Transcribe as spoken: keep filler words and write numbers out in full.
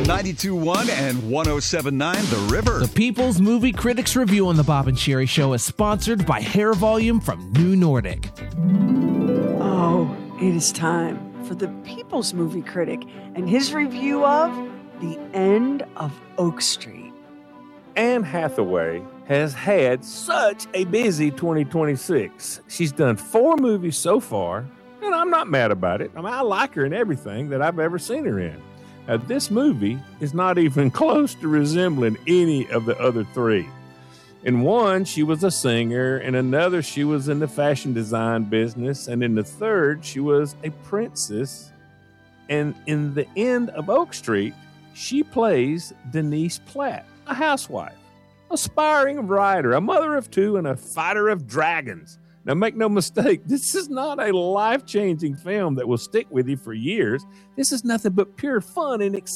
on ninety-two point one and one oh seven point nine The River. The People's Movie Critics Review on the Bob and Sherry Show is sponsored by Hair Volume from New Nordic. Oh, it is time for the People's Movie Critic and his review of The End of Oak Street. Anne Hathaway has had such a busy twenty twenty-six. She's done four movies so far, and I'm not mad about it. I mean, I like her in everything that I've ever seen her in. Now, this movie is not even close to resembling any of the other three. In one, she was a singer. In another, she was in the fashion design business. And in the third, she was a princess. And in The End of Oak Street, she plays Denise Platt, a housewife, aspiring writer, a mother of two, and a fighter of dragons. Now, make no mistake, this is not a life-changing film that will stick with you for years. This is nothing but pure fun and excitement.